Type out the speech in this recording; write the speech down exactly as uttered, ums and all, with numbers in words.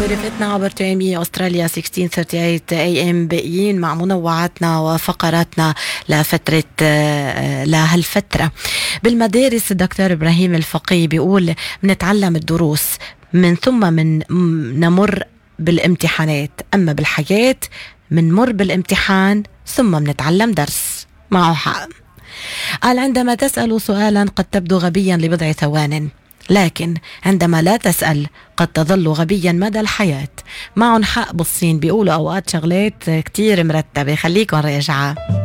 برفتنا عبر تيمي أستراليا ستة عشر ثلاثة وثلاثين اي ام باقيين مع منوعاتنا وفقراتنا لفترة لهالفترة بالمدارس. الدكتور إبراهيم الفقيه بيقول منتعلم الدروس من ثم من نمر بالامتحانات، أما بالحياة منمر بالامتحان ثم منتعلم درس. معه حق. قال عندما تسأل سؤالا قد تبدو غبيا لبضع ثوان، لكن عندما لا تسأل قد تظل غبيا مدى الحياة. معهم حق بالصين، بيقولوا أوقات شغلات كتير مرتبة. خليكن راجعة.